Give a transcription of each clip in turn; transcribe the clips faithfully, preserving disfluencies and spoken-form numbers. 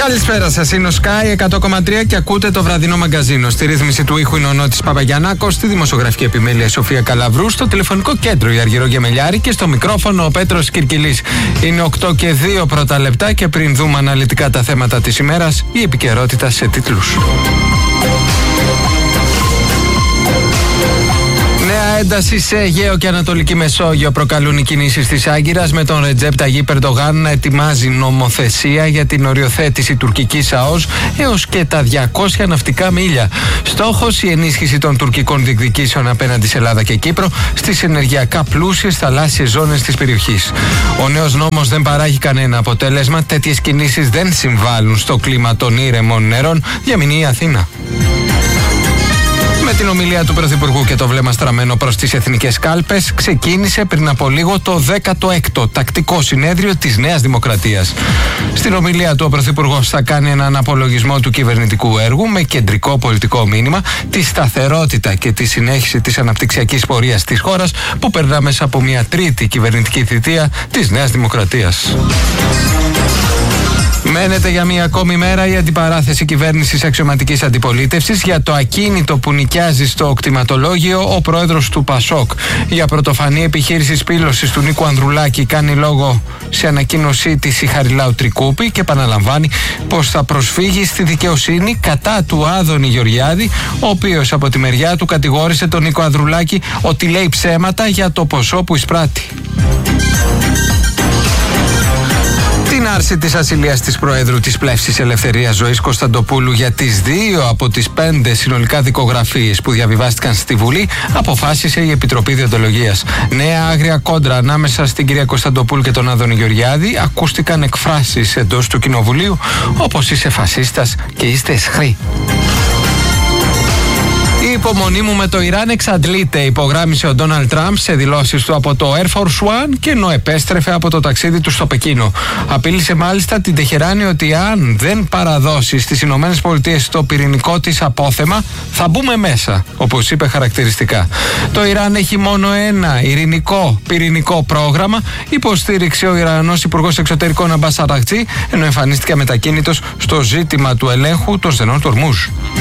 Καλησπέρα σας, είναι ο Sky εκατό κόμμα τρία και ακούτε το βραδινό μαγκαζίνο. Στη ρύθμιση του ήχου είναι ο Νότης Παπαγιαννάκος, στη δημοσιογραφική επιμέλεια η Σοφία Καλαβρού, στο τηλεφωνικό κέντρο η Αργυρό Γεμελιάρη και στο μικρόφωνο ο Πέτρος Κυρκυλής. Είναι οκτώ και δύο πρώτα λεπτά και πριν δούμε αναλυτικά τα θέματα της ημέρας, η επικαιρότητα σε τίτλους. Νέα ένταση σε Αιγαίο και Ανατολική Μεσόγειο προκαλούν οι κινήσεις της Άγκυρας, με τον Ρετζέπ Ταγίπ Ερντογάν να ετοιμάζει νομοθεσία για την οριοθέτηση τουρκικής ΑΟΣ έως και τα διακόσια ναυτικά μίλια. Στόχος η ενίσχυση των τουρκικών διεκδικήσεων απέναντι σε Ελλάδα και Κύπρο στις ενεργειακά πλούσιες θαλάσσιες ζώνες της περιοχής. Ο νέος νόμος δεν παράγει κανένα αποτέλεσμα. Τέτοιες κινήσεις δεν συμβάλλουν στο κλίμα των ήρεμων νερών, διαμηνύει η Αθήνα. Με την ομιλία του Πρωθυπουργού και το βλέμμα στραμμένο προς τις εθνικές κάλπες, ξεκίνησε πριν από λίγο το δέκατο έκτο τακτικό συνέδριο της Νέας Δημοκρατίας. Στην ομιλία του ο Πρωθυπουργός θα κάνει έναν απολογισμό του κυβερνητικού έργου με κεντρικό πολιτικό μήνυμα τη σταθερότητα και τη συνέχιση της αναπτυξιακής πορείας της χώρας που περνά μέσα από μια τρίτη κυβερνητική θητεία της Νέας Δημοκρατίας. Μένεται για μία ακόμη μέρα η αντιπαράθεση κυβέρνησης αξιωματικής αντιπολίτευσης για το ακίνητο που νοικιάζει στο κτηματολόγιο ο πρόεδρος του Πασόκ. Για πρωτοφανή επιχείρηση σπήλωσης του Νίκου Ανδρουλάκη κάνει λόγο σε ανακοίνωσή της η Χαριλάου Τρικούπη και επαναλαμβάνει πως θα προσφύγει στη δικαιοσύνη κατά του Άδωνη Γεωργιάδη, ο οποίος από τη μεριά του κατηγόρησε τον Νίκο Ανδρουλάκη ότι λέει ψέματα για το ποσό που εισπράττει. Την άρση της ασυλίας της Προέδρου της Πλεύσης Ελευθερίας Ζωής Κωνσταντοπούλου για τις δύο από τις πέντε συνολικά δικογραφίες που διαβιβάστηκαν στη Βουλή αποφάσισε η Επιτροπή Διοντολογίας. Νέα άγρια κόντρα ανάμεσα στην κυρία Κωνσταντοπούλου και τον Άδωνη Γεωργιάδη. Ακούστηκαν εκφράσεις εντός του Κοινοβουλίου όπως «είσαι φασίστας» και «είστε εσχροί». Η υπομονή μου με το Ιράν εξαντλείται, υπογράμμισε ο Ντόναλντ Τραμπ σε δηλώσεις του από το Air Force One και ενώ επέστρεφε από το ταξίδι του στο Πεκίνο. Απείλησε μάλιστα την Τεχεράνη ότι αν δεν παραδώσει στις Ηνωμένες Πολιτείες το πυρηνικό της απόθεμα, θα μπούμε μέσα, όπως είπε χαρακτηριστικά. Το Ιράν έχει μόνο ένα ειρηνικό πυρηνικό πρόγραμμα, υποστήριξε ο Ιρανός Υπουργός Εξωτερικών Αμπάς Αραγτζή, ενώ εμφανίστηκε αμετακίνητος στο ζήτημα του ελέγχου των στενών του Ορμούζ.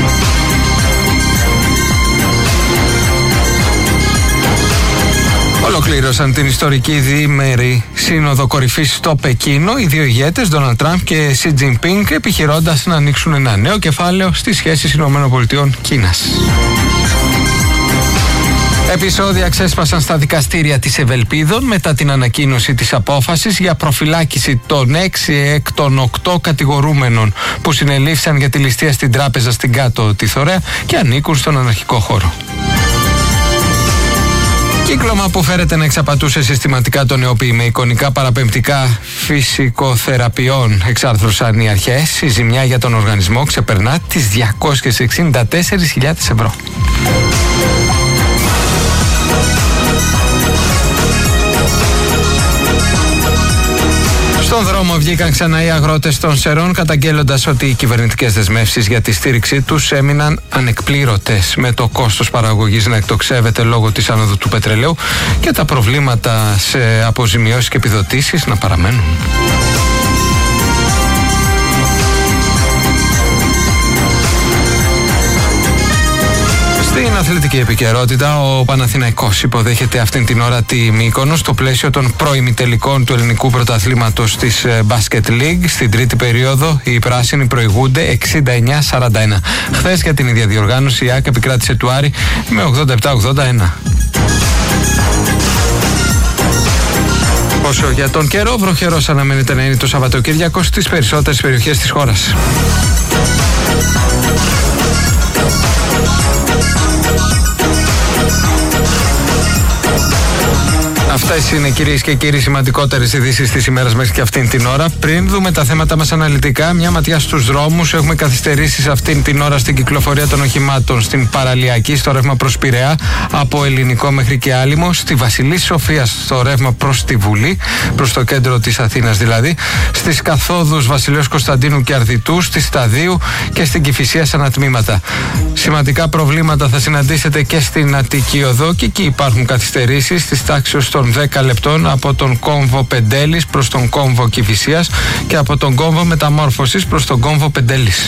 Ολοκλήρωσαν την ιστορική διήμερη σύνοδο κορυφής στο Πεκίνο οι δύο ηγέτες, Ντόναλντ Τραμπ και Σι Τζινπίνγκ, επιχειρώντας να ανοίξουν ένα νέο κεφάλαιο στις σχέσεις ΗΠΑ-Κίνας. Επεισόδια ξέσπασαν στα δικαστήρια της Ευελπίδων μετά την ανακοίνωση της απόφασης για προφυλάκηση των έξι εκ των οκτώ κατηγορούμενων που συνελήφθησαν για τη ληστεία στην τράπεζα στην Κάτω τη Θωρέα και ανήκουν στον αναρχικό χώρο. Κύκλωμα που φέρεται να εξαπατούσε συστηματικά το νεοπή με εικονικά παραπεμπτικά φυσικοθεραπείων, εξάρθρωσαν οι αρχές. Η ζημιά για τον οργανισμό ξεπερνά τις διακόσιες εξήντα τέσσερις χιλιάδες ευρώ. Στον δρόμο βγήκαν ξανά οι αγρότες των Σερών, καταγγέλλοντας ότι οι κυβερνητικές δεσμεύσεις για τη στήριξή τους έμειναν ανεκπλήρωτες, με το κόστος παραγωγής να εκτοξεύεται λόγω της άνοδου του πετρελαίου και τα προβλήματα σε αποζημιώσεις και επιδοτήσεις να παραμένουν. Στην αθλητική επικαιρότητα, ο Παναθηναϊκός υποδέχεται αυτήν την ώρα τη Μύκονο στο πλαίσιο των προημιτελικών του ελληνικού πρωταθλήματος της Basket League. Στην τρίτη περίοδο, οι πράσινοι προηγούνται εξήντα εννιά σαράντα ένα. Χθες για την ίδια διοργάνωση, η ΑΕΚ επικράτησε του Άρη με ογδόντα επτά ογδόντα ένα. Όσο για τον καιρό, βροχερός αναμένεται να είναι το Σαββατοκύριακο στις περισσότερες περιοχές της χώρας. Αυτές είναι, κυρίες και κύριοι, σημαντικότερες ειδήσεις της ημέρας μέχρι και αυτήν την ώρα. Πριν δούμε τα θέματα μας αναλυτικά, μια ματιά στους δρόμους. Έχουμε καθυστερήσεις αυτήν την ώρα στην κυκλοφορία των οχημάτων στην Παραλιακή, στο ρεύμα προς Πειραιά, από Ελληνικό μέχρι και Άλυμο, στη Βασιλής Σοφίας στο ρεύμα προς τη Βουλή, προς το κέντρο της Αθήνας δηλαδή, στις καθόδους Βασιλέως Κωνσταντίνου και Αρδιτού, στη Σταδίου και στην Κηφισία σαν τμήματα. Σημαντικά προβλήματα θα συναντήσετε και στην Αττική Οδό και εκεί υπάρχουν καθυστερήσεις της τάξης των τουλάχιστον δέκα λεπτών από τον κόμβο Πεντέλης προς τον κόμβο Κηφισίας και από τον κόμβο Μεταμόρφωσης προς τον κόμβο Πεντέλης.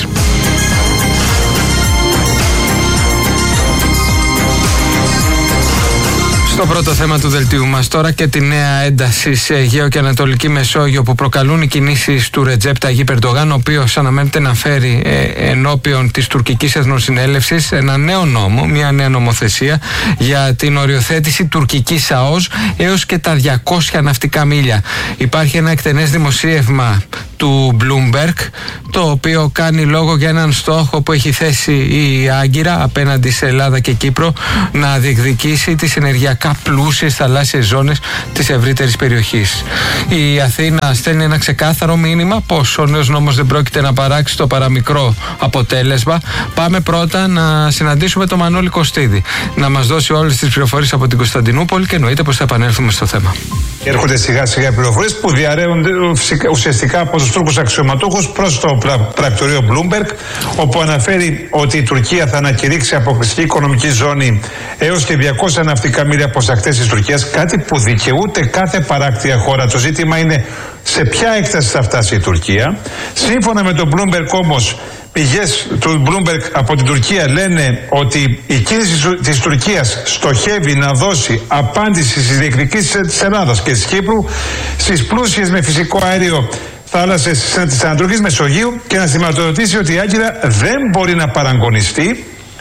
Στο πρώτο θέμα του δελτίου μας τώρα και τη νέα ένταση σε Αιγαίο και Ανατολική Μεσόγειο που προκαλούν οι κινήσεις του Ρετζέπ Ταγίπ Ερντογάν, ο οποίος αναμένεται να φέρει ε, ενώπιον της τουρκικής εθνοσυνέλευσης ένα νέο νόμο, μια νέα νομοθεσία για την οριοθέτηση τουρκικής ΑΟΣ έως και τα διακόσια ναυτικά μίλια. Υπάρχει ένα εκτενές δημοσίευμα του Bloomberg, το οποίο κάνει λόγο για έναν στόχο που έχει θέσει η Άγκυρα απέναντι σε Ελλάδα και Κύπρο, να διεκδικήσει τις ενεργειακά πλούσιες θαλάσσιες ζώνες της ευρύτερης περιοχής. Η Αθήνα στέλνει ένα ξεκάθαρο μήνυμα πως ο νέος νόμος δεν πρόκειται να παράξει το παραμικρό αποτέλεσμα. Πάμε πρώτα να συναντήσουμε τον Μανώλη Κωστίδη, να μας δώσει όλες τις πληροφορίες από την Κωνσταντινούπολη και εννοείται πως θα επανέλθουμε στο θέμα. Έρχονται σιγά σιγά πληροφορίες που διαρρέονται ουσιαστικά από τους Τούρκους αξιωματούχους προς το πρακτορείο Bloomberg, όπου αναφέρει ότι η Τουρκία θα ανακηρύξει αποκλειστική οικονομική ζώνη έως και διακόσια ναυτικά μίλια από τις ακτές της Τουρκίας, κάτι που δικαιούται κάθε παράκτια χώρα. Το ζήτημα είναι σε ποια έκταση θα φτάσει η Τουρκία. Σύμφωνα με το Bloomberg όμως, πηγές του Bloomberg από την Τουρκία λένε ότι η κίνηση της Τουρκίας στοχεύει να δώσει απάντηση στις διεκδικήσεις της Ελλάδας και της Κύπρου, στις πλούσιες με φυσικό αέριο θάλασσες της Ανατολικής Μεσογείου και να σηματοδοτήσει ότι η Άγκυρα δεν μπορεί να παραγωνιστεί.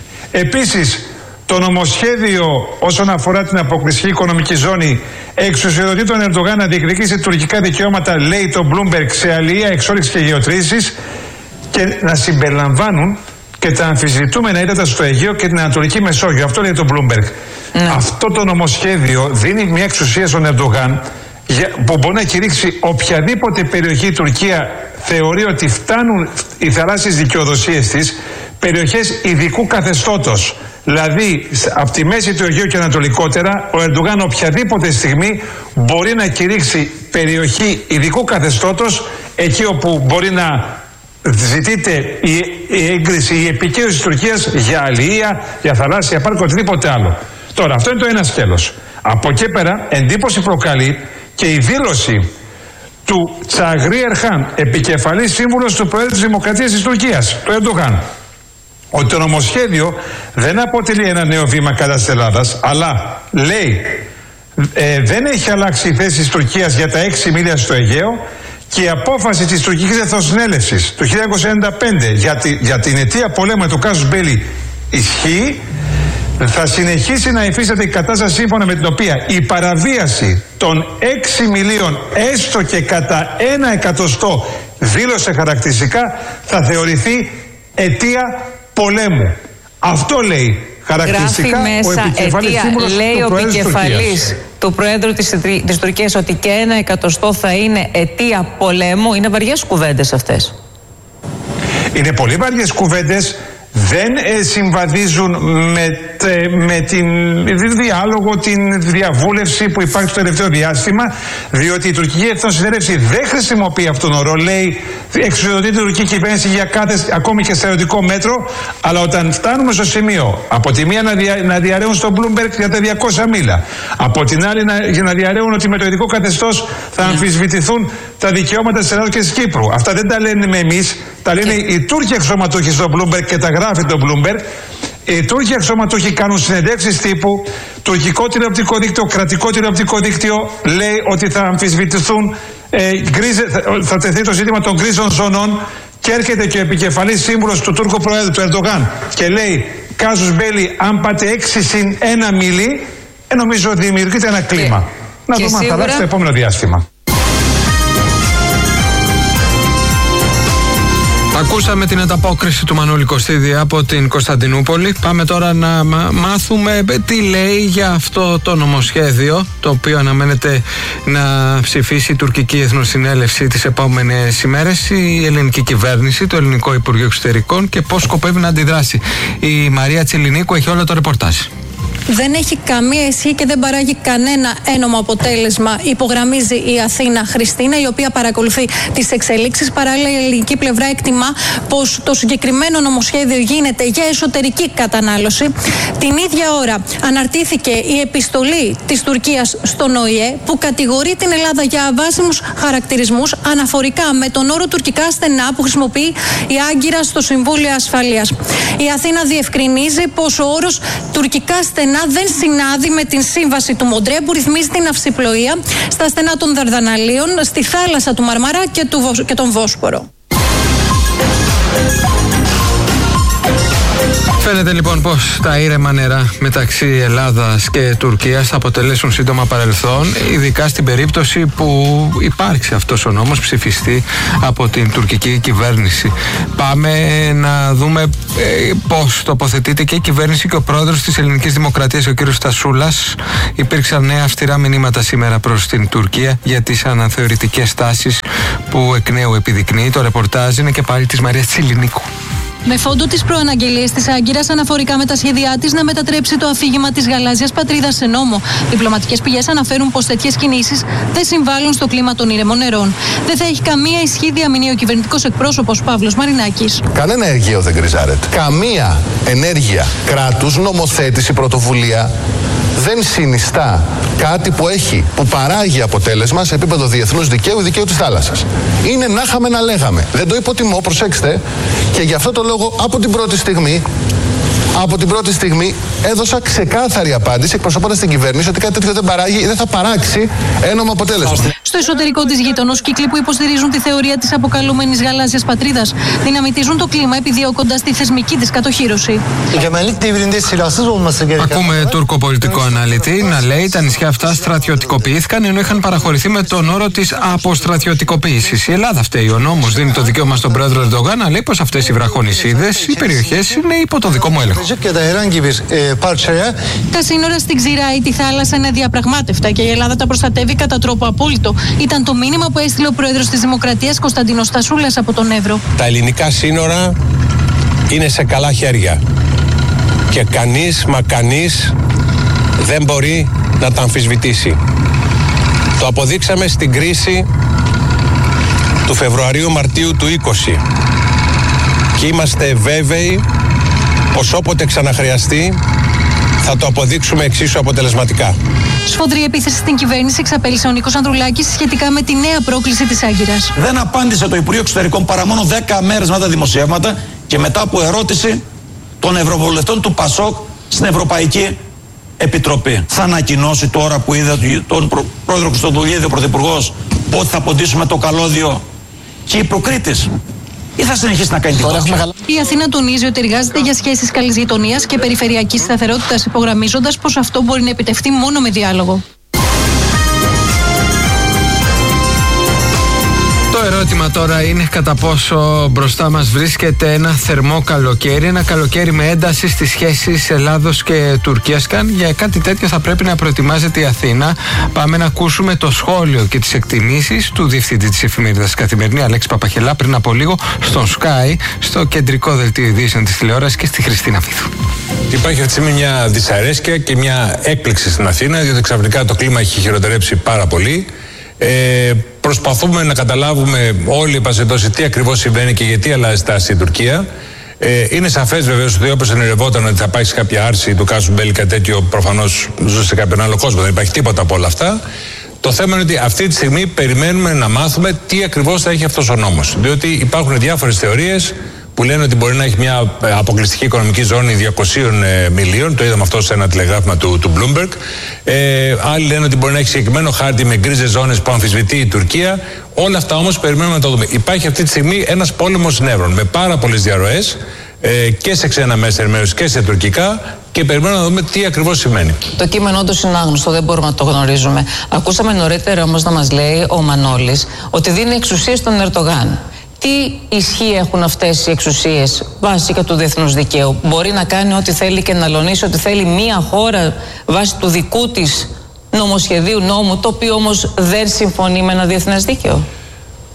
Επίσης, το νομοσχέδιο όσον αφορά την αποκλειστική οικονομική ζώνη εξουσιοδοτεί τον Ερντογάν να διεκδικήσει τουρκικά δικαιώματα, λέει το Bloomberg, σε αλληλεία, εξόρυξη και γεωτρήσεις, και να συμπεριλαμβάνουν και τα αμφισβητούμενα ύδατα στο Αιγαίο και την Ανατολική Μεσόγειο. Αυτό λέει το Bloomberg. Ναι. Αυτό το νομοσχέδιο δίνει μια εξουσία στον Ερντογάν που μπορεί να κηρύξει οποιαδήποτε περιοχή η Τουρκία θεωρεί ότι φτάνουν οι θαλάσσιες δικαιοδοσίες της, περιοχές ειδικού καθεστώτος. Δηλαδή, από τη μέση του Αιγαίου και ανατολικότερα, ο Ερντογάν οποιαδήποτε στιγμή μπορεί να κηρύξει περιοχή ειδικού καθεστώτος, εκεί όπου μπορεί να ζητείται η, η έγκριση, η επικύρωση της Τουρκίας για αλληλεία, για θαλάσσια πάρκο, οτιδήποτε άλλο. Τώρα, αυτό είναι το ένα σκέλος. Από εκεί πέρα, εντύπωση προκαλεί και η δήλωση του Τσαγρί Ερχάν, επικεφαλής σύμβουλος του Προέδρου της Δημοκρατίας της Τουρκίας, του Ερντογάν, ότι το νομοσχέδιο δεν αποτελεί ένα νέο βήμα κατά της Ελλάδας, αλλά λέει ε, δεν έχει αλλάξει η θέση της Τουρκίας για τα έξι μίλια στο Αιγαίο, και η απόφαση της τουρκικής εθνοσυνέλευσης του χίλια εννιακόσια ενενήντα πέντε για, τη, για την αιτία πολέμου του Κάσους Μπέλη ισχύει. Θα συνεχίσει να υφίσταται η κατάσταση σύμφωνα με την οποία η παραβίαση των έξι μιλίων έστω και κατά ένα εκατοστό δήλωσε χαρακτηριστικά θα θεωρηθεί αιτία πολέμου. Αυτό λέει χαρακτηριστικά μέσα, ο επικεφαλής αιτία, σύμβουλος λέει του ο Προέδρου της επικεφαλής του Προέδρου της, της Τουρκίας ότι και ένα εκατοστό θα είναι αιτία πολέμου. Είναι βαριές κουβέντες αυτές. Είναι πολύ βαριές κουβέντες. Δεν ε, συμβαδίζουν με, τε, με την διάλογο, την διαβούλευση που υπάρχει στο τελευταίο διάστημα, διότι η τουρκική εθνοσυνέλευση δεν χρησιμοποιεί αυτόν τον όρο. Λέει, εξουσιοδοτεί την τουρκική κυβέρνηση για κάθε, ακόμη και στερεωτικό μέτρο, αλλά όταν φτάνουμε στο σημείο, από τη μία να, δια, να διαρρέουν στο Bloomberg για τα διακόσια μίλια, από την άλλη να, για να διαρρέουν ότι με το ειδικό καθεστώς θα αμφισβητηθούν τα δικαιώματα της Ελλάδας και της Κύπρου. Αυτά δεν τα λένε εμείς, τα λένε οι Τούρκοι αξιωματούχοι στο Bloomberg και τα γράφει το Bloomberg. Οι Τούρκοι αξιωματούχοι κάνουν συνεντεύξεις τύπου. Τουρκικό τηλεοπτικό δίκτυο, κρατικό τηλεοπτικό δίκτυο λέει ότι θα αμφισβητηθούν, ε, γκρίζε, θα, θα τεθεί το ζήτημα των γκρίζων ζωνών, και έρχεται και ο επικεφαλής σύμβουλος του Τούρκου Προέδρου, του Ερντογάν, και λέει Κάζους Μπέλη, αν πάτε έξι συν ένα μιλί, ε, νομίζω ότι δημιουργείται ένα κλίμα. Και, να δούμε αν θα αλλάξει το επόμενο διάστημα. Ακούσαμε την ανταπόκριση του Μανώλη Κωστίδη από την Κωνσταντινούπολη. Πάμε τώρα να μάθουμε τι λέει για αυτό το νομοσχέδιο, το οποίο αναμένεται να ψηφίσει η τουρκική εθνοσυνέλευση τις επόμενες ημέρες, η ελληνική κυβέρνηση, το ελληνικό Υπουργείο Εξωτερικών, και πώς σκοπεύει να αντιδράσει. Η Μαρία Τσιλινίκου έχει όλο το ρεπορτάζ. δεν έχει καμία ισχύ και δεν παράγει κανένα ένομο αποτέλεσμα, υπογραμμίζει η Αθήνα Χριστίνα, η οποία παρακολουθεί τις εξελίξεις. Παράλληλα, η ελληνική πλευρά εκτιμά πως το συγκεκριμένο νομοσχέδιο γίνεται για εσωτερική κατανάλωση. Την ίδια ώρα αναρτήθηκε η επιστολή της Τουρκίας στον Ο Η Ε, που κατηγορεί την Ελλάδα για αβάσιμους χαρακτηρισμούς αναφορικά με τον όρο τουρκικά στενά που χρησιμοποιεί η Άγκυρα στο Συμβούλιο Ασφαλείας. Η Αθήνα διευκρινίζει πως ο όρος τουρκικά στενά δεν συνάδει με την σύμβαση του Μοντρέ που ρυθμίζει την ναυσιπλοεία στα στενά των Δαρδαναλίων, στη θάλασσα του Μαρμαρά και, του, και τον Βόσπορο. Φαίνεται λοιπόν πως τα ήρεμα νερά μεταξύ Ελλάδας και Τουρκίας θα αποτελέσουν σύντομα παρελθόν, ειδικά στην περίπτωση που υπάρξει αυτός ο νόμος, ψηφιστεί από την τουρκική κυβέρνηση. Πάμε να δούμε ε, πώς τοποθετείται και η κυβέρνηση και ο πρόεδρος της Ελληνικής Δημοκρατίας, ο κ. Στασούλας. Υπήρξαν νέα αυστηρά μηνύματα σήμερα προς την Τουρκία για τις αναθεωρητικές τάσεις που εκ νέου επιδεικνύει. Το ρεπορτάζ είναι και πάλι της Μαρίας Τσιλινίκου. Με φόντο τις προαναγγελίες της Άγκυρας αναφορικά με τα σχέδιά της να μετατρέψει το αφήγημα της γαλάζιας πατρίδας σε νόμο. Διπλωματικές πηγές αναφέρουν πως τέτοιες κινήσεις δεν συμβάλλουν στο κλίμα των ήρεμων νερών. Δεν θα έχει καμία ισχύ, διαμηνύει ο κυβερνητικός εκπρόσωπος Παύλος Μαρινάκης. Κανένα εργείο δεν γκριζάρεται. Καμία ενέργεια κράτους, νομοθέτηση, πρωτοβουλία δεν συνιστά κάτι που έχει, που παράγει αποτέλεσμα σε επίπεδο διεθνούς δικαίου, δικαίου της θάλασσας. Είναι να είχαμε να λέγαμε. Δεν το υποτιμώ, προσέξτε, και γι' αυτό το λόγο από την πρώτη στιγμή Από την πρώτη στιγμή έδωσα ξεκάθαρη απάντηση, εκπροσωπώντας την κυβέρνηση, ότι κάτι τέτοιο δεν παράγει ή δεν θα παράξει ένομο αποτέλεσμα. Στο εσωτερικό της γείτονος, κύκλοι που υποστηρίζουν τη θεωρία της αποκαλούμενης γαλάζιας πατρίδας δυναμητίζουν το κλίμα, επιδιώκοντας τη θεσμική της κατοχύρωση. Ακούμε τουρκο πολιτικό αναλυτή να λέει τα νησιά αυτά στρατιωτικοποιήθηκαν ενώ είχαν παραχωρηθεί με τον όρο της αποστρατιωτικοποίησης. Η Ελλάδα φταίει. Ο νόμος δίνει το δικαίωμα στον πρόεδρο Ερντογάν να λέει πως αυτές οι βραχονησίδες, οι περιοχές είναι υπό το δικό μου έλεγχο. Τα σύνορα στην Ξηρά ή τη θάλασσα είναι διαπραγμάτευτα και η Ελλάδα τα προστατεύει κατά τρόπο απόλυτο. Ήταν το μήνυμα που έστειλε ο πρόεδρος της Δημοκρατίας Κωνσταντίνος Στασούλας από τον Εύρο. Τα ελληνικά σύνορα είναι σε καλά χέρια και κανείς μα κανείς δεν μπορεί να τα αμφισβητήσει. Το αποδείξαμε στην κρίση του Φεβρουαρίου-Μαρτίου του είκοσι και είμαστε βέβαιοι πως όποτε ξαναχρειαστεί θα το αποδείξουμε εξίσου αποτελεσματικά. Σφοδρή επίθεση στην κυβέρνηση εξαπέλυσε ο Νίκος Ανδρουλάκης σχετικά με τη νέα πρόκληση της Άγκυρας. Δεν απάντησε το Υπουργείο Εξωτερικών παρά μόνο δέκα μέρες μετά τα δημοσιεύματα και μετά από ερώτηση των Ευρωβουλευτών του ΠΑΣΟΚ στην Ευρωπαϊκή Επιτροπή. Θα ανακοινώσει τώρα που είδε τον προ... πρόεδρο Χριστοδουλίδη, ο Πρωθυπουργός, ότι θα ποντίσουμε το καλώδιο Κύπρου-Κρήτης, ή θα συνεχίσει να κάνει τίποτα? Η Αθήνα τονίζει ότι εργάζεται για σχέσεις καλής γειτονίας και περιφερειακής σταθερότητας, υπογραμμίζοντας πως αυτό μπορεί να επιτευχθεί μόνο με διάλογο. Το ερώτημα τώρα είναι κατά πόσο μπροστά μας βρίσκεται ένα θερμό καλοκαίρι, ένα καλοκαίρι με ένταση στις σχέσεις Ελλάδος και Τουρκίας. Καν για κάτι τέτοιο θα πρέπει να προετοιμάζεται η Αθήνα. Πάμε να ακούσουμε το σχόλιο και τις εκτιμήσεις του διευθυντή της εφημερίδας Καθημερινή, Αλέξη Παπαχελά, πριν από λίγο στον Sky, στο κεντρικό δελτίο ειδήσεων της τηλεόρασης και στη Χριστίνα Βίδου. Υπάρχει αυτή τη στιγμή μια δυσαρέσκεια και μια έκπληξη στην Αθήνα, διότι ξαφνικά το κλίμα έχει χειροτερέψει πάρα πολύ. Ε, προσπαθούμε να καταλάβουμε όλοι επασχετώσει τι ακριβώς συμβαίνει και γιατί αλλάζει στάση η Τουρκία. Ε, είναι σαφές βεβαίως ότι όπως ενεργευόταν ότι θα πάει σε κάποια άρση του Κάσου Μπέλη, κάτι τέτοιο προφανώς ζούσε σε κάποιον άλλο κόσμο. Δεν υπάρχει τίποτα από όλα αυτά. Το θέμα είναι ότι αυτή τη στιγμή περιμένουμε να μάθουμε τι ακριβώς θα έχει αυτός ο νόμος. Διότι υπάρχουν διάφορες θεωρίες που λένε ότι μπορεί να έχει μια αποκλειστική οικονομική ζώνη διακοσίων μιλίων. Το είδαμε αυτό σε ένα τηλεγράφημα του, του Bloomberg. Ε, άλλοι λένε ότι μπορεί να έχει συγκεκριμένο χάρτη με γκρίζες ζώνες που αμφισβητεί η Τουρκία. Όλα αυτά όμως περιμένουμε να το δούμε. Υπάρχει αυτή τη στιγμή ένας πόλεμος νεύρων με πάρα πολλές διαρροές ε, και σε ξένα μέσα ενημέρωσης και σε τουρκικά. Και περιμένουμε να δούμε τι ακριβώς σημαίνει. Το κείμενο όντως είναι άγνωστο, δεν μπορούμε να το γνωρίζουμε. Ακούσαμε νωρίτερα όμως να μας λέει ο Μανώλης ότι δίνει εξουσίες στον Ερντογάν. Τι ισχύ έχουν αυτές οι εξουσίες βάσει και του διεθνούς δικαίου? Μπορεί να κάνει ό,τι θέλει και να αλωνίσει ό,τι θέλει μία χώρα βάσει του δικού της νομοσχεδίου νόμου, το οποίο όμως δεν συμφωνεί με ένα διεθνές δίκαιο?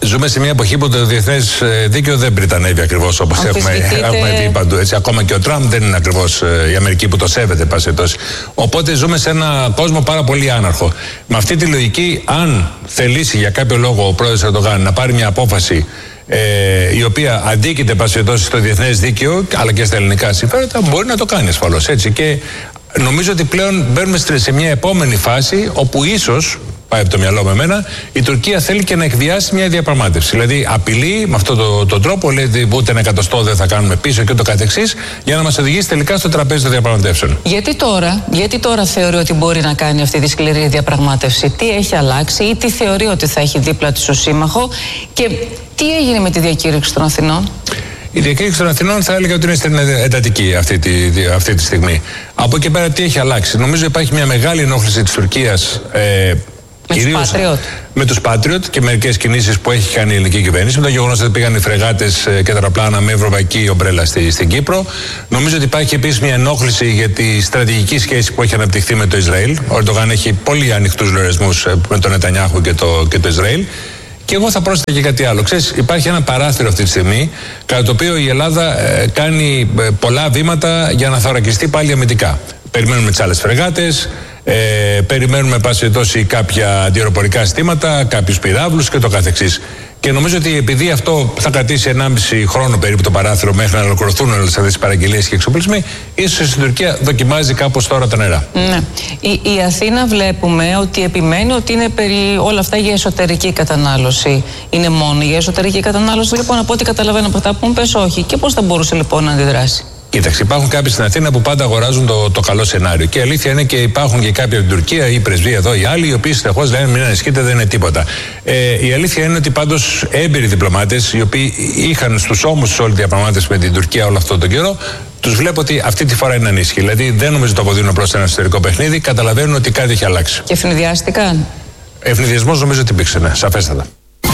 Ζούμε σε μια εποχή που το διεθνές δίκαιο δεν πριτανεύει ακριβώς όπως έχουμε, έχουμε δει παντού. Έτσι. Ακόμα και ο Τραμπ δεν είναι ακριβώς η Αμερική που το σέβεται, πάση τόσο. Οπότε ζούμε σε ένα κόσμο πάρα πολύ άναρχο. Με αυτή τη λογική, αν θελήσει για κάποιο λόγο ο πρόεδρος Ερντογάν να πάρει μια απόφαση ε, η οποία αντίκειται, πάση τόσο, στο διεθνές δίκαιο αλλά και στα ελληνικά συμφέροντα, μπορεί να το κάνει ασφαλώς. Έτσι. Και νομίζω ότι πλέον μπαίνουμε σε μια επόμενη φάση όπου ίσως, πάει από το μυαλό με εμένα, η Τουρκία θέλει και να εκβιάσει μια διαπραγμάτευση. Δηλαδή απειλεί με αυτόν τον το τρόπο, λέει ότι ούτε ένα εκατοστό δεν θα κάνουμε πίσω και ούτω καθεξής, για να μας οδηγήσει τελικά στο τραπέζι των διαπραγματεύσεων. Γιατί τώρα, γιατί τώρα θεωρεί ότι μπορεί να κάνει αυτή τη σκληρή διαπραγμάτευση, τι έχει αλλάξει ή τι θεωρεί ότι θα έχει δίπλα του ως σύμμαχο και τι έγινε με τη διακήρυξη των Αθηνών? Η διακήρυξη των Αθηνών θα έλεγα ότι είναι στην εντατική αυτή τη, αυτή τη στιγμή. Από εκεί πέρα τι έχει αλλάξει? Νομίζω υπάρχει μια μεγάλη ενόχληση της Τουρκίας. Ε, Με Κυρίως τους Patriot. με τους Patriot και μερικές κινήσεις που έχει κάνει η ελληνική κυβέρνηση. Με το γεγονός ότι πήγαν οι φρεγάτες και τα αεροπλάνα με ευρωπαϊκή ομπρέλα στη, στην Κύπρο. Νομίζω ότι υπάρχει επίσης μια ενόχληση για τη στρατηγική σχέση που έχει αναπτυχθεί με το Ισραήλ. Ο Ερντογάν έχει πολύ ανοιχτούς λογαριασμούς με τον Νετανιάχου και το, και το Ισραήλ. Και εγώ θα πρόσθετα και κάτι άλλο. Ξέρεις, υπάρχει ένα παράθυρο αυτή τη στιγμή, κατά το οποίο η Ελλάδα ε, κάνει ε, πολλά βήματα για να θωρακιστεί πάλι αμυντικά. Περιμένουμε τις άλλες φρεγάτες. Ε, περιμένουμε πάση τόση κάποια αντιεροπορικά συστήματα, κάποιους πυράβλους και το καθεξής. Και νομίζω ότι επειδή αυτό θα κρατήσει ενάμιση χρόνο περίπου το παράθυρο μέχρι να ολοκληρωθούν όλες αυτές τις παραγγελίες και εξοπλισμοί, ίσως στην Τουρκία δοκιμάζει κάπως τώρα τα νερά. Ναι. Η, η Αθήνα βλέπουμε ότι επιμένει ότι είναι περί όλα αυτά για εσωτερική κατανάλωση. Είναι μόνο για εσωτερική κατανάλωση, λοιπόν, από ό,τι καταλαβαίνω από αυτά που μου πες, όχι. Και πώς θα μπορούσε λοιπόν να αντιδράσει? Κοίταξε, υπάρχουν κάποιοι στην Αθήνα που πάντα αγοράζουν το, το καλό σενάριο. Και η αλήθεια είναι και υπάρχουν και κάποιοι από την Τουρκία ή η πρεσβεία εδώ, οι άλλοι, οι οποίοι συνεχώς λένε μην ανησυχείτε, δεν είναι τίποτα. Ε, η αλήθεια είναι ότι πάντως έμπειροι διπλωμάτες, οι οποίοι είχαν στους ώμους τους όλη τη διαπραγμάτευση με την Τουρκία όλο αυτόν τον καιρό, τους βλέπω ότι αυτή τη φορά είναι ανήσυχοι. Δηλαδή δεν νομίζω το αποδίνουν προς ένα εσωτερικό παιχνίδι, καταλαβαίνουν ότι κάτι έχει αλλάξει. Και ευνηδιάστηκαν. Ευνηδιασμός νομίζω ότι υπήρξε, ναι, σαφέστατα.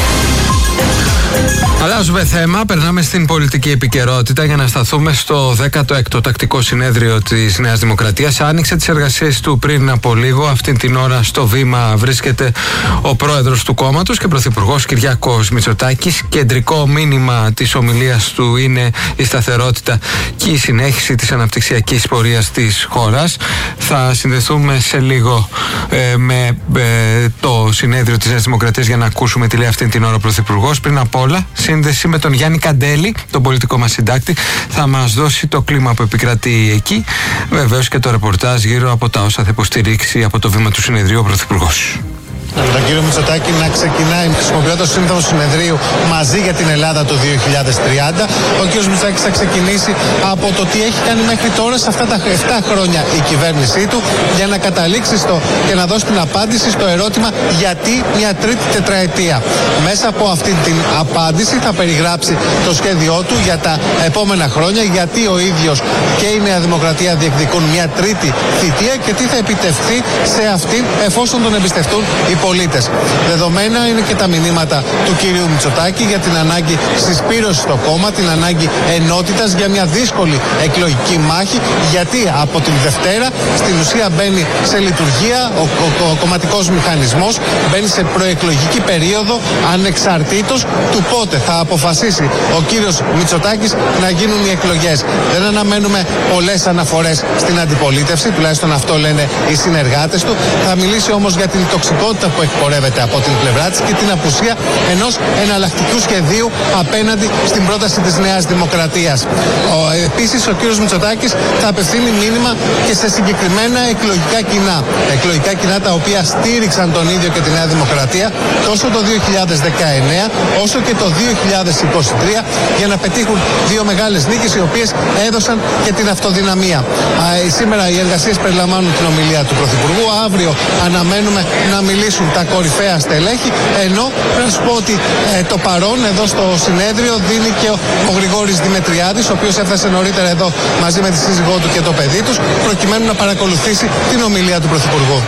Αλλάζουμε θέμα, περνάμε στην πολιτική επικαιρότητα για να σταθούμε στο δέκατο έκτο τακτικό συνέδριο της Νέας Δημοκρατίας. Άνοιξε τις εργασίες του πριν από λίγο. Αυτή την ώρα στο βήμα βρίσκεται ο πρόεδρος του κόμματος και πρωθυπουργός Κυριάκος Μητσοτάκης. Κεντρικό μήνυμα της ομιλίας του είναι η σταθερότητα και η συνέχιση της αναπτυξιακής πορείας της χώρας. Θα συνδεθούμε σε λίγο ε, με ε, το συνέδριο της Νέας Δημοκρατίας για να ακούσουμε τι λέει αυτή την ώρα ο πρωθυπουργός. Πριν απ' όλα, σύνδεση με τον Γιάννη Καντέλη, τον πολιτικό μας συντάκτη, θα μας δώσει το κλίμα που επικρατεί εκεί. Βεβαίως και το ρεπορτάζ γύρω από τα όσα θα υποστηρίξει από το βήμα του συνεδρίου ο πρωθυπουργός. Με τον κύριο Μητσοτάκη να ξεκινάει χρησιμοποιώντας το σύνθημα του συνεδρίου μαζί για την Ελλάδα το δύο χιλιάδες τριάντα. Ο κύριος Μητσοτάκης θα ξεκινήσει από το τι έχει κάνει μέχρι τώρα σε αυτά τα επτά χρόνια η κυβέρνησή του για να καταλήξει στο και να δώσει την απάντηση στο ερώτημα γιατί μια τρίτη τετραετία. Μέσα από αυτή την απάντηση θα περιγράψει το σχέδιό του για τα επόμενα χρόνια, γιατί ο ίδιος και η Νέα Δημοκρατία διεκδικούν μια τρίτη θητεία και τι θα επιτευχθεί σε αυτήν εφόσον τον εμπιστευτούν οι πολίτες. Δεδομένα είναι και τα μηνύματα του κυρίου Μητσοτάκη για την ανάγκη συσπήρωσης στο κόμμα, την ανάγκη ενότητας για μια δύσκολη εκλογική μάχη, γιατί από την Δευτέρα στην ουσία μπαίνει σε λειτουργία ο, ο, ο κομματικός μηχανισμός, μπαίνει σε προεκλογική περίοδο ανεξαρτήτως του πότε θα αποφασίσει ο κύριος Μητσοτάκης να γίνουν οι εκλογές. Δεν αναμένουμε πολλές αναφορές στην αντιπολίτευση, τουλάχιστον αυτό λένε οι συνεργάτες του. Θα μιλήσει όμως για την τοξικότητα που εκπορεύεται από την πλευρά της και την απουσία ενός εναλλακτικού σχεδίου απέναντι στην πρόταση της Νέας Δημοκρατίας. Ο, επίσης, ο κύριος Μητσοτάκης θα απευθύνει μήνυμα και σε συγκεκριμένα εκλογικά κοινά. Εκλογικά κοινά τα οποία στήριξαν τον ίδιο και τη Νέα Δημοκρατία τόσο το δύο χιλιάδες δεκαεννέα όσο και το δύο χιλιάδες είκοσι τρία για να πετύχουν δύο μεγάλες νίκες οι οποίες έδωσαν και την αυτοδυναμία. Α, σήμερα οι εργασίες περιλαμβάνουν την ομιλία του Πρωθυπουργού. Αύριο αναμένουμε να μιλήσουν τα κορυφαία στελέχη, ενώ πρέπει να σου πω ότι ε, το παρόν εδώ στο συνέδριο δίνει και ο, ο Γρηγόρης Δημετριάδης, ο οποίος έφτασε νωρίτερα εδώ μαζί με τη σύζυγό του και το παιδί τους, προκειμένου να παρακολουθήσει την ομιλία του Πρωθυπουργού.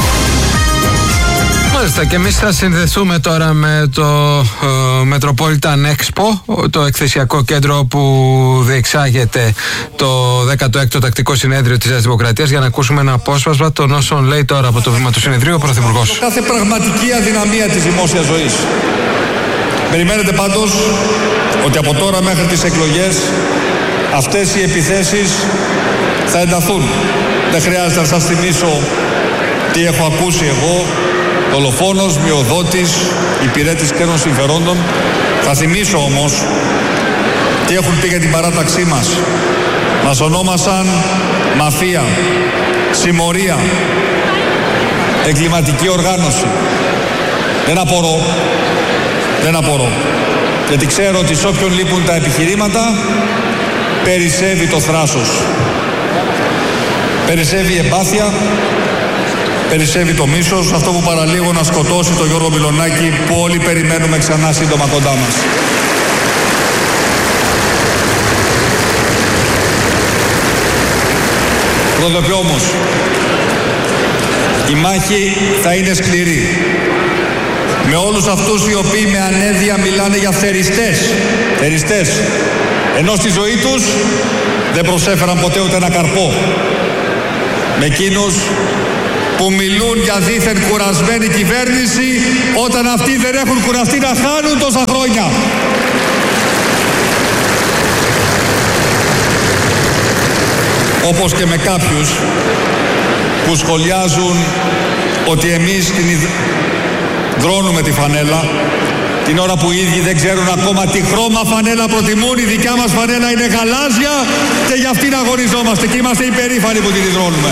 Μάλιστα, και εμείς θα συνδεθούμε τώρα με το uh, Metropolitan Expo, το εκθεσιακό κέντρο που διεξάγεται το δέκατο έκτο τακτικό συνέδριο της Νέας Δημοκρατίας, για να ακούσουμε ένα απόσπασμα των όσων λέει τώρα από το βήμα του συνεδρίου ο Πρωθυπουργός. Κάθε πραγματική αδυναμία της δημόσιας ζωής Περιμένετε πάντως ότι από τώρα μέχρι τις εκλογές αυτές οι επιθέσεις θα ενταθούν. Δεν χρειάζεται να σας θυμίσω τι έχω ακούσει εγώ, δολοφόνος, μειοδότης, υπηρέτης ξένων συμφερόντων. Θα θυμίσω όμως τι έχουν πει για την παράταξή μας. Μας ονόμασαν μαφία, συμμορία, εγκληματική οργάνωση. Δεν απορώ, δεν απορώ. Γιατί ξέρω ότι σε όποιον λείπουν τα επιχειρήματα, περισσεύει το θράσος. Περισσεύει η εμπάθεια, περισσεύει το μίσος, αυτό που παραλίγο να σκοτώσει τον Γιώργο Μιλονάκη που όλοι περιμένουμε ξανά σύντομα κοντά μας. Προειδοποιώ όμως, η μάχη θα είναι σκληρή. Με όλους αυτούς οι οποίοι με ανέδεια μιλάνε για θεριστές, θεριστές, ενώ στη ζωή τους δεν προσέφεραν ποτέ ούτε ένα καρπό. Με εκείνους που μιλούν για δίθεν κουρασμένη κυβέρνηση όταν αυτοί δεν έχουν κουραστεί να χάνουν τόσα χρόνια. Όπως και με κάποιους που σχολιάζουν ότι εμείς την δρώνουμε τη φανέλα την ώρα που οι ίδιοι δεν ξέρουν ακόμα τι χρώμα φανέλα προτιμούν. Η δικιά μας φανέλα είναι γαλάζια και για αυτήν αγωνιζόμαστε και είμαστε υπερήφανοι που την δρώνουμε.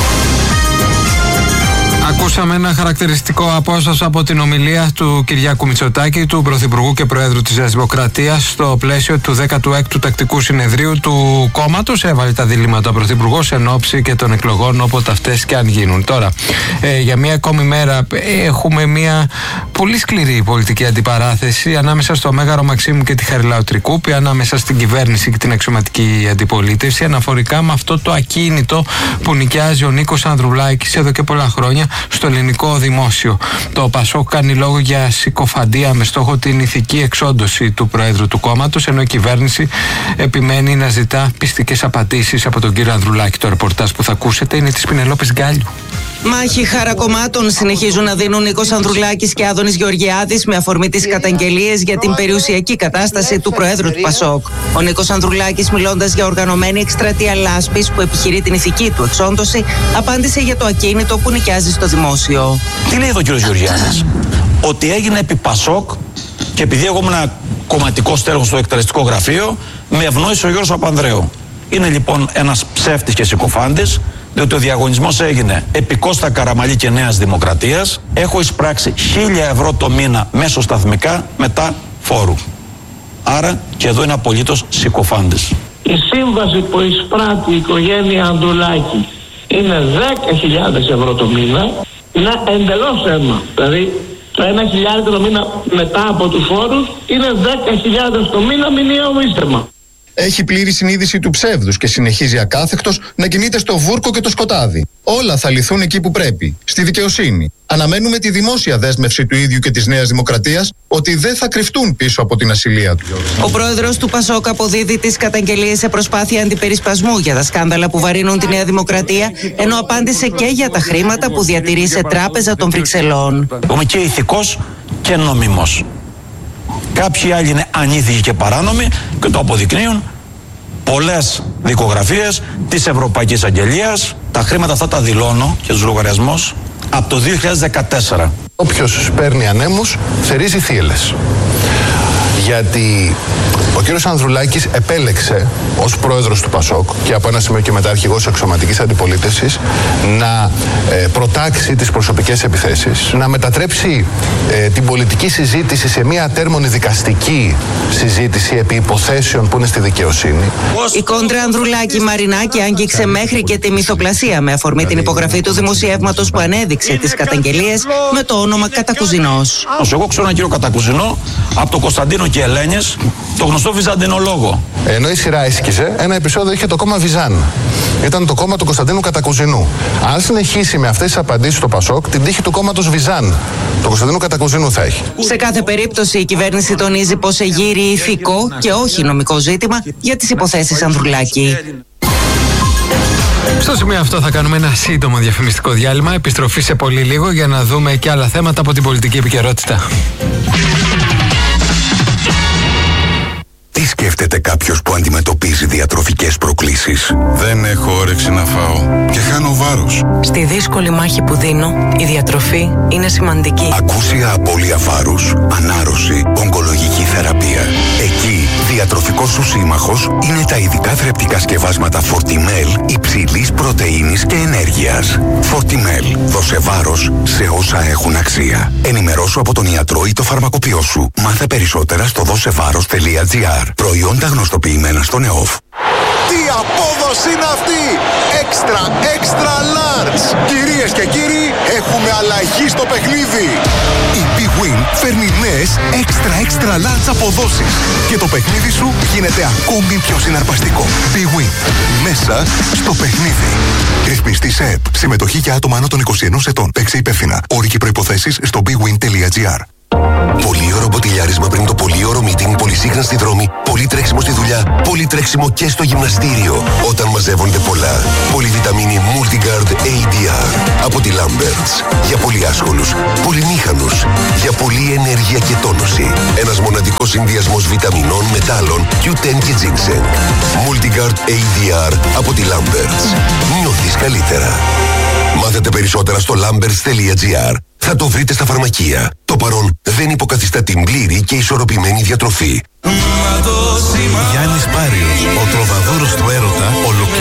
Ακούσαμε ένα χαρακτηριστικό απόσπασμα από την ομιλία του Κυριάκου Μητσοτάκη, του Πρωθυπουργού και Προέδρου της Νέας Δημοκρατίας, στο πλαίσιο του δέκατου έκτου Τακτικού Συνεδρίου του κόμματος. Έβαλε τα διλήμματα ο Πρωθυπουργός εν ώψη και των εκλογών, όποτε αυτές και αν γίνουν. Τώρα, ε, για μία ακόμη μέρα έχουμε μία πολύ σκληρή πολιτική αντιπαράθεση ανάμεσα στο Μέγαρο Μαξίμου και τη Χαριλάου Τρικούπη, ανάμεσα στην κυβέρνηση και την αξιωματική αντιπολίτευση, αναφορικά με αυτό το ακίνητο που νοικιάζει ο Νίκος Ανδρουλάκης εδώ και πολλά χρόνια στο ελληνικό δημόσιο. Το ΠΑΣΟΚ κάνει λόγο για συκοφαντία με στόχο την ηθική εξόντωση του Προέδρου του κόμματος, ενώ η κυβέρνηση επιμένει να ζητά πιστικές απαντήσεις από τον κύριο Ανδρουλάκη. Το ρεπορτάζ που θα ακούσετε είναι της Πινελόπης Γκάλιου. Μάχη χαρακομμάτων συνεχίζουν να δίνουν Νίκος Ανδρουλάκης και Άδωνης Γεωργιάδης με αφορμή τις καταγγελίες για την περιουσιακή κατάσταση του Προέδρου του ΠΑΣΟΚ. Ο Νίκος Ανδρουλάκης, μιλώντας για οργανωμένη εκστρατεία λάσπης που επιχειρεί την ηθική του εξόντωση, απάντησε για το ακίνητο που νοικιάζει στο δημόσιο. Τι λέει εδώ ο κ. Γεωργιάδης? Ότι έγινε επί ΠΑΣΟΚ και επειδή εγώ ήμουν κομματικό στέλεχος στο εκτελεστικό γραφείο, με ευνόησε ο Γιώργος Παπανδρέου. Είναι λοιπόν ένας ψεύτης και συκοφάντης, διότι ο διαγωνισμός έγινε επί Κώστα Καραμαλή και Νέας Δημοκρατίας. Έχω εισπράξει χίλια ευρώ το μήνα μέσω σταθμικά μετά φόρου. Άρα και εδώ είναι απολύτως συκοφάντης. Η σύμβαση που εισπράττει η οικογένεια Ανδρουλάκη είναι δέκα χιλιάδες ευρώ το μήνα. Είναι εντελώς αίμα. Δηλαδή το ένα χιλιάδες το μήνα μετά από τους φόρους είναι δέκα χιλιάδες το μήνα μηνιαίο είστεμα. Έχει πλήρη συνείδηση του ψεύδους και συνεχίζει ακάθεκτος να κινείται στο βούρκο και το σκοτάδι. Όλα θα λυθούν εκεί που πρέπει, στη δικαιοσύνη. Αναμένουμε τη δημόσια δέσμευση του ίδιου και της Νέας Δημοκρατίας ότι δεν θα κρυφτούν πίσω από την ασυλία του. Ο πρόεδρος του ΠΑΣΟΚ αποδίδει τις καταγγελίες σε προσπάθεια αντιπερισπασμού για τα σκάνδαλα που βαρύνουν τη Νέα Δημοκρατία, ενώ απάντησε και για τα χρήματα που διατηρεί σε τράπεζα των Βρυξελών. Είμαι και ηθικός και νομιμός. Κάποιοι άλλοι είναι ανήθικοι και παράνομοι και το αποδεικνύουν πολλές δικογραφίες της Ευρωπαϊκής Αγγελίας. Τα χρήματα αυτά τα δηλώνω και τους λογαριασμούς από το δύο χιλιάδες δεκατέσσερα. Όποιος παίρνει ανέμους θερίζει θύελλες. Γιατί ο κύριος Ανδρουλάκης επέλεξε ως πρόεδρος του ΠΑΣΟΚ και από ένα σημείο και μετά αρχηγός εξωματικής αντιπολίτευσης να ε, προτάξει τις προσωπικές επιθέσεις, να μετατρέψει ε, την πολιτική συζήτηση σε μια ατέρμονη δικαστική συζήτηση επί υποθέσεων που είναι στη δικαιοσύνη. Η κόντρα Ανδρουλάκη Μαρινάκη άγγιξε μέχρι και τη μυθοπλασία με αφορμή την υπογραφή του δημοσιεύματος που ανέδειξε τις καταγγελίες με το όνομα Κατακουζινός. Εγώ ξέρω έναν κύριο Κατακουζινό από το Κωνσταντίνο και Ελένης, το γνωστό βυζαντινολόγο. Ενώ η σειρά έσκησε, ένα επεισόδιο είχε το κόμμα Βυζάν. Ήταν το κόμμα του Κωνσταντίνου Κατακουζινού. Αν συνεχίσει με αυτές τις απαντήσεις στο ΠΑΣΟΚ, την τύχη του κόμματος Βυζάν, το Κωνσταντίνου Κατακουζινού θα έχει. Σε κάθε περίπτωση, η κυβέρνηση τονίζει πως εγείρει ηθικό και όχι νομικό ζήτημα για τις υποθέσεις Ανδρουλάκη. Στο σημείο αυτό θα κάνουμε ένα σύντομο διαφημιστικό διάλειμμα. Επιστροφή σε πολύ λίγο για να δούμε και άλλα θέματα από την πολιτική επικαιρότητα. Τι σκέφτεται κάποιος που αντιμετωπίζει διατροφικές προκλήσεις? Δεν έχω όρεξη να φάω και χάνω βάρος. Στη δύσκολη μάχη που δίνω, η διατροφή είναι σημαντική. Ακούσια απώλεια βάρους, ανάρρωση, ογκολογική θεραπεία. Εκεί, διατροφικός σου σύμμαχος είναι τα ειδικά θρεπτικά σκευάσματα Fortimel υψηλής πρωτεΐνης και ενέργειας. Fortimel. Δώσε βάρος σε όσα έχουν αξία. Ενημερώσου από τον ιατρό ή το φαρμακοποιό σου. Μάθε περισσότερα στο δώσεβάρος τελεία τζι άρ. Προϊόντα γνωστοποιημένα στον ΕΟΦ. Τι απόδοση είναι αυτή! Extra, extra large! Κυρίες και κύριοι, έχουμε αλλαγή στο παιχνίδι! Η Big Win φέρνει νέες extra, extra large αποδόσεις και το παιχνίδι σου γίνεται ακόμη πιο συναρπαστικό. Big Win. Μέσα στο παιχνίδι. Ρυθμιστή σε ΕΠ. Συμμετοχή για άτομα άνω των είκοσι ενός ετών. Παίξε υπεύθυνα. Όροι και προϋποθέσεις στο big win τελεία τζι άρ. Πολύωρο μποτιλιάρισμα πριν το πολύωρο meeting, πολυσύχνα στη δρόμη, πολύ τρέξιμο στη δουλειά, πολύ τρέξιμο και στο γυμναστήριο. Όταν μαζεύονται πολλά. Πολυβιταμίνη Multigard έι ντι αρ από τη Lamberts. Για πολύ άσχολους, πολυμήχανους, για πολλή ενέργεια και τόνωση. Ένας μοναδικός συνδυασμός βιταμινών, μετάλλων, κιου τεν και ginseng. Multigard έι ντι αρ από τη Lamberts. Νιώθεις καλύτερα. Μάθετε περισσότερα στο lamberts τελεία τζι άρ. Θα το βρείτε στα φαρμακεία. Το παρόν δεν υποκαθιστά την πλήρη και ισορροπημένη διατροφή. Γιάννης Πάριος, ο τροβαδούρος του έρωτα, ολοκληρώνει